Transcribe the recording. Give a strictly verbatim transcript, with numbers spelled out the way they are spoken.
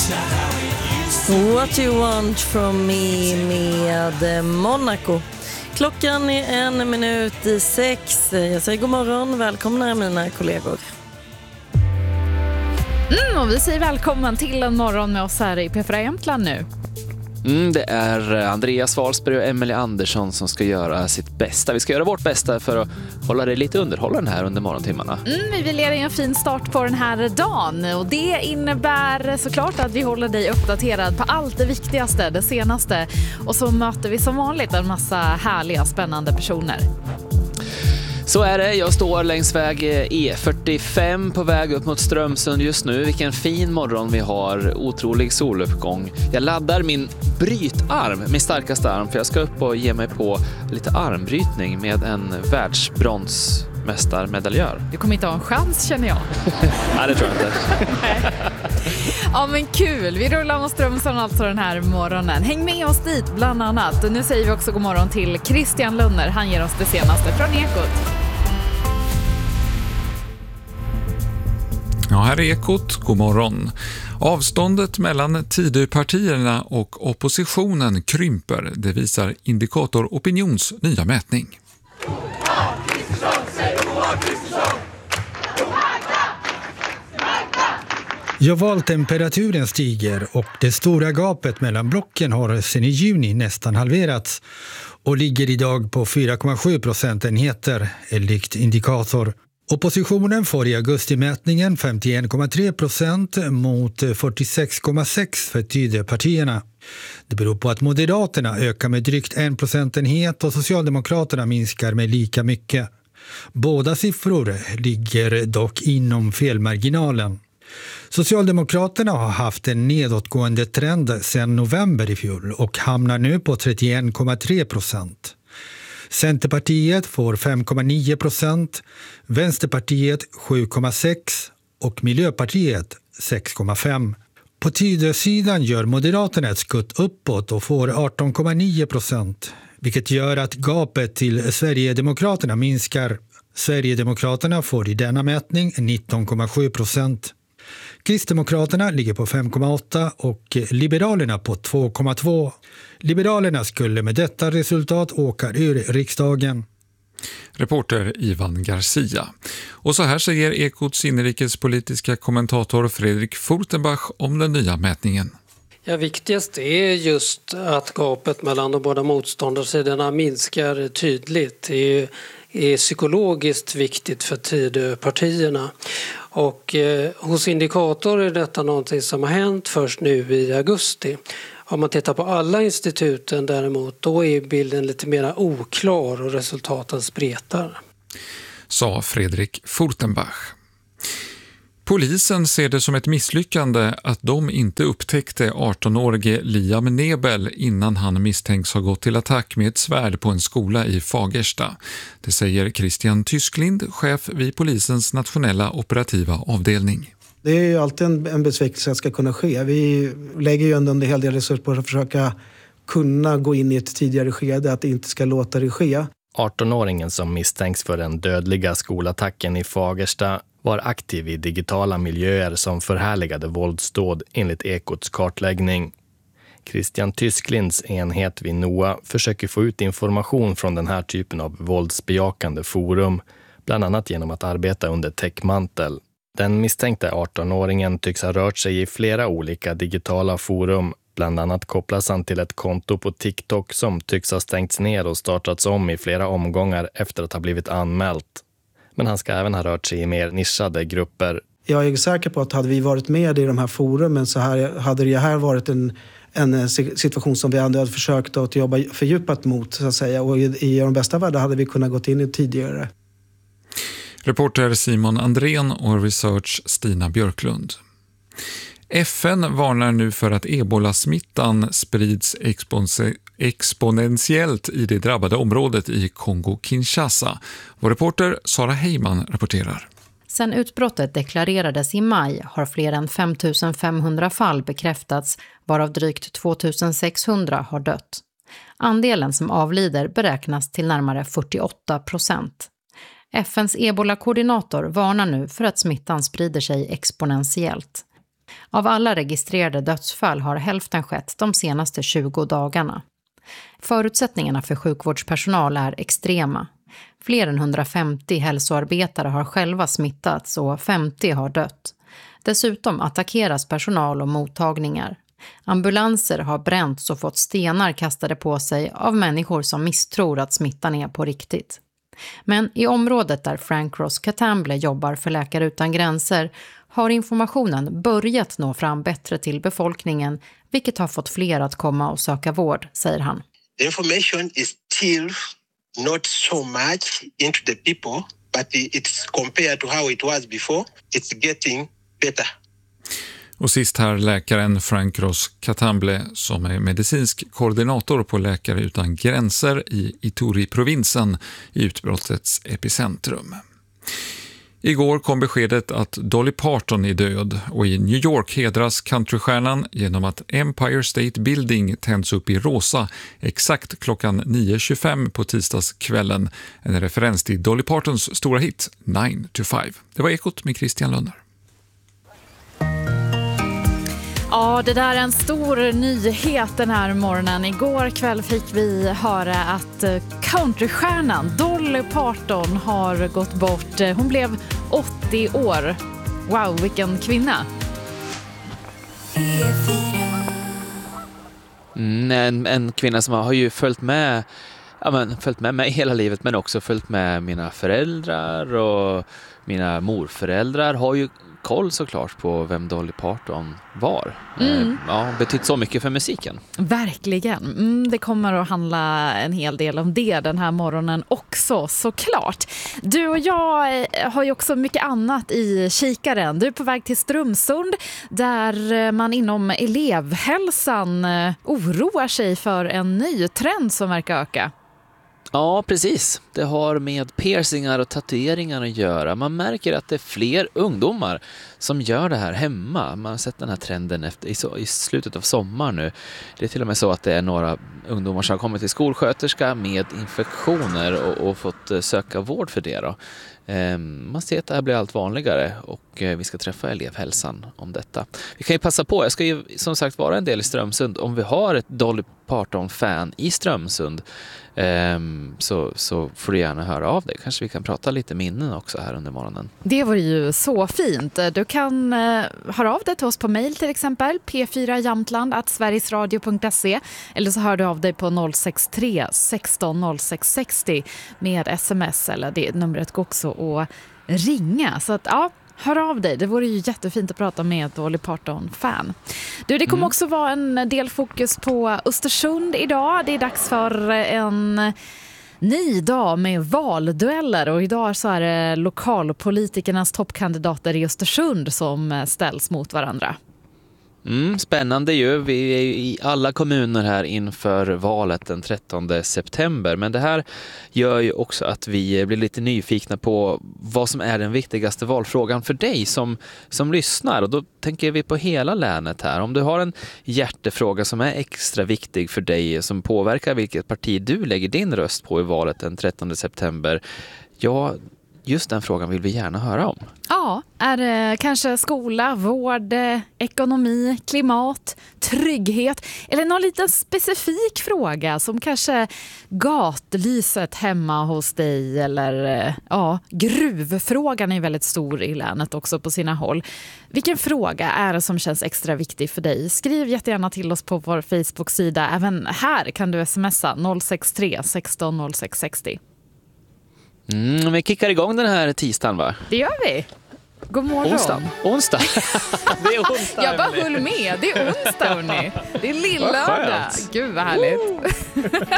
What you want from me med Monaco. Klockan är en minut i sex. Jag säger god morgon, välkomna mina kollegor. Mm, och vi säger välkommen till en morgon med oss här i P fyra Jämtland nu. Mm, det är Andreas Wahlsberg och Emelie Andersson som ska göra sitt bästa. Vi ska göra vårt bästa för att hålla det lite underhållande här under morgontimmarna. Mm, vi vill ge dig en fin start på den här dagen. Och det innebär såklart att vi håller dig uppdaterad på allt det viktigaste, det senaste. Och så möter vi som vanligt en massa härliga, spännande personer. Så är det, jag står längs väg E fyrtiofem på väg upp mot Strömsund just nu. Vilken fin morgon vi har, otrolig soluppgång. Jag laddar min brytarm, min starkaste arm, för jag ska upp och ge mig på lite armbrytning med en världsbronsmästarmedaljör. Du kommer inte ha en chans, känner jag. Nej, det tror jag inte. Ja, men kul. Vi rullar mot Strömsund alltså den här morgonen. Häng med oss dit bland annat. Och nu säger vi också god morgon till Christian Lunner. Han ger oss det senaste från Ekot. Ja, här är Ekot. God morgon. Avståndet mellan Tidöpartierna och oppositionen krymper. Det visar Indikator Opinions nya mätning. Ja, valtemperaturen stiger och det stora gapet mellan blocken har sedan i juni nästan halverats och ligger idag på fyra komma sju procentenheter enligt Indikator. Oppositionen får i augustimätningen femtioen komma tre procent mot fyrtiosex komma sex för Tidöpartierna. Det beror på att Moderaterna ökar med drygt en procentenhet och Socialdemokraterna minskar med lika mycket. Båda siffror ligger dock inom felmarginalen. Socialdemokraterna har haft en nedåtgående trend sedan november i fjol och hamnar nu på trettioen komma tre procent. Centerpartiet får fem komma nio procent, Vänsterpartiet sju komma sex och Miljöpartiet sex komma fem. På Tidösidan gör Moderaterna ett skutt uppåt och får arton komma nio procent, vilket gör att gapet till Sverigedemokraterna minskar. Sverigedemokraterna får i denna mätning nitton komma sju procent. Kristdemokraterna ligger på fem komma åtta och Liberalerna på två komma två. Liberalerna skulle med detta resultat åka ur riksdagen. Reporter Ivan Garcia. Och så här säger Ekots inrikespolitiska kommentator Fredrik Furtenbach om den nya mätningen. Ja, viktigast är just att gapet mellan de båda motståndarsidorna minskar tydligt. Det är, är psykologiskt viktigt för Tidöpartierna. Och eh, hos Indikator är detta någonting som har hänt först nu i augusti. Om man tittar på alla instituten däremot, då är bilden lite mer oklar och resultaten spretar. Sa Fredrik Furtenbach. Polisen ser det som ett misslyckande att de inte upptäckte arton-årige Liam Nebel innan han misstänks ha gått till attack med ett svärd på en skola i Fagersta. Det säger Christian Tysklind, chef vid polisens nationella operativa avdelning. Det är ju alltid en, en besvikelse att ska kunna ske. Vi lägger ju ändå en hel del resurser på att försöka kunna gå in i ett tidigare skede, att det inte ska låta det ske. arton-åringen som misstänks för den dödliga skolattacken i Fagersta var aktiv i digitala miljöer som förhärligade våldsdåd enligt Ekots kartläggning. Christian Tysklinds enhet vid N O A försöker få ut information från den här typen av våldsbejakande forum, bland annat genom att arbeta under täckmantel. Den misstänkte arton-åringen tycks ha rört sig i flera olika digitala forum. Bland annat kopplas han till ett konto på TikTok som tycks ha stängts ner och startats om i flera omgångar efter att ha blivit anmält. Men han ska även ha rört sig i mer nischade grupper. Jag är säker på att hade vi varit med i de här forumen så här, hade det här varit en, en situation som vi ändå hade försökt att jobba fördjupat mot, så att säga. Och i, i de bästa världar hade vi kunnat gått in i tidigare. Reporter Simon Andrén och research Stina Björklund. F N varnar nu för att ebolasmittan sprids expon- exponentiellt i det drabbade området i Kongo-Kinshasa. Vår reporter Sara Heyman rapporterar. Sedan utbrottet deklarerades i maj har fler än fem tusen femhundra fall bekräftats, varav drygt två tusen sexhundra har dött. Andelen som avlider beräknas till närmare fyrtioåtta procent. F N:s ebola-koordinator varnar nu för att smittan sprider sig exponentiellt. Av alla registrerade dödsfall har hälften skett de senaste tjugo dagarna. Förutsättningarna för sjukvårdspersonal är extrema. Fler än hundrafemtio hälsoarbetare har själva smittats och femtio har dött. Dessutom attackeras personal och mottagningar. Ambulanser har bränts och fått stenar kastade på sig av människor som misstror att smittan är på riktigt. Men i området där Frank Ross Katamble jobbar för Läkare utan gränser har informationen börjat nå fram bättre till befolkningen, vilket har fått fler att komma och söka vård, säger han. The information is still not so much into the people, but it's compared to how it was before, it's getting better. Och sist här läkaren Frank Ross Katamble som är medicinsk koordinator på Läkare utan gränser i Ituri-provinsen i utbrottets epicentrum. Igår kom beskedet att Dolly Parton är död och i New York hedras countrystjärnan genom att Empire State Building tänds upp i rosa exakt klockan nio tjugofem på tisdagskvällen. En referens till Dolly Partons stora hit nine to five. Det var Ekot med Christian Lönner. Ja, det där är en stor nyhet den här morgonen. Igår kväll fick vi höra att countrystjärnan Dolly Parton har gått bort. Hon blev åttio år. Wow, vilken kvinna. Mm, en, en kvinna som har ju följt med, ja, men, följt med mig hela livet, men också följt med mina föräldrar och mina morföräldrar har ju koll såklart på vem Dolly Parton var. Mm. Ja, betytt så mycket för musiken. Verkligen. Mm, det kommer att handla en hel del om det den här morgonen också, såklart. Du och jag har ju också mycket annat i kikaren. Du är på väg till Strömsund där man inom elevhälsan oroar sig för en ny trend som verkar öka. Ja, precis. Det har med piercingar och tatueringar att göra. Man märker att det är fler ungdomar som gör det här hemma. Man har sett den här trenden efter, i, så, i slutet av sommar nu. Det är till och med så att det är några ungdomar som har kommit till skolsköterska med infektioner och, och fått söka vård för det då. Man ser att det här blir allt vanligare och vi ska träffa elevhälsan om detta. Vi kan ju passa på, jag ska ju som sagt vara en del i Strömsund. Om vi har ett Dolly Parton-fan i Strömsund så, så får du gärna höra av dig. Kanske vi kan prata lite minnen också här under morgonen. Det var ju så fint. Du kan uh, höra av dig till oss på mejl till exempel p fyra jamtland at sverigesradio punkt se eller så hör du av dig på noll sex tre sexton noll sex sextio med sms eller det numret går också att ringa. Så att ja, hör av dig. Det vore ju jättefint att prata med Dolly Parton-fan. Du, det kommer mm. också vara en del fokus på Östersund idag. Det är dags för en ny dag med valdueller och idag så är det lokalpolitikernas toppkandidater i Östersund som ställs mot varandra. Mm, spännande ju. Vi är ju i alla kommuner här inför valet den trettonde september. Men det här gör ju också att vi blir lite nyfikna på vad som är den viktigaste valfrågan för dig som, som lyssnar. Och då tänker vi på hela länet här. Om du har en hjärtefråga som är extra viktig för dig som påverkar vilket parti du lägger din röst på i valet den trettonde september. Ja, just den frågan vill vi gärna höra om. Ja, är det kanske skola, vård, ekonomi, klimat, trygghet eller någon liten specifik fråga som kanske gatlyset hemma hos dig eller ja, gruvfrågan är väldigt stor i länet också på sina håll. Vilken fråga är det som känns extra viktig för dig? Skriv jättegärna till oss på vår Facebook-sida. Även här kan du smsa noll sex tre sexton noll sex sextio. Mm, vi kickar igång den här tisdagen, va? Det gör vi. God morgon. Onsdag. Onsdag. Det är onsdag. Jag bara höll med. Det är onsdag, hörni. Det är lillördag. Gud, vad härligt.